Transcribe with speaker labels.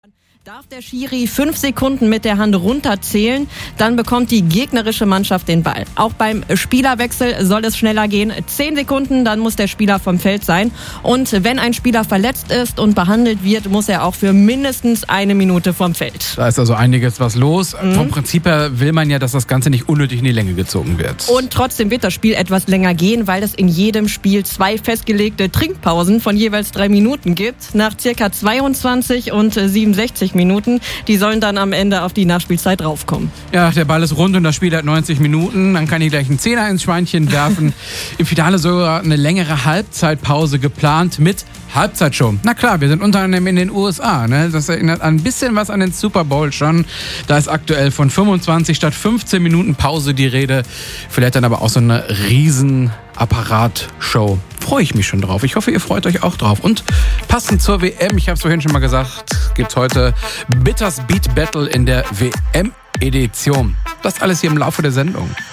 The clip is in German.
Speaker 1: Darf der Schiri 5 Sekunden mit der Hand runterzählen, dann bekommt die gegnerische Mannschaft den Ball. Auch beim Spielerwechsel soll es schneller gehen. 10 Sekunden, dann muss der Spieler vom Feld sein. Und wenn ein Spieler verletzt ist und behandelt wird, muss er auch für mindestens 1 Minute vom Feld.
Speaker 2: Da ist also einiges was los. Vom Prinzip her will man ja, dass das Ganze nicht unnötig in die Länge gezogen wird.
Speaker 1: Und trotzdem wird das Spiel etwas länger gehen, weil es in jedem Spiel 2 festgelegte Trinkpausen von jeweils 3 Minuten gibt. Nach circa 22 und 67 Minuten. Die sollen dann am Ende auf die Nachspielzeit draufkommen.
Speaker 2: Ja, der Ball ist rund und das Spiel hat 90 Minuten. Dann kann ich gleich einen Zehner ins Schweinchen werfen. Im Finale sogar eine längere Halbzeitpause geplant mit Halbzeitshow. Na klar, wir sind unter anderem in den USA. Ne? Das erinnert ein bisschen was an den Super Bowl schon. Da ist aktuell von 25 statt 15 Minuten Pause die Rede. Vielleicht dann aber auch so eine riesen Apparatshow. Freue ich mich schon drauf. Ich hoffe, ihr freut euch auch drauf. Und passend zur WM, ich habe es vorhin schon mal gesagt, gibt's heute Bitters Beat Battle in der WM-Edition. Das alles hier im Laufe der Sendung.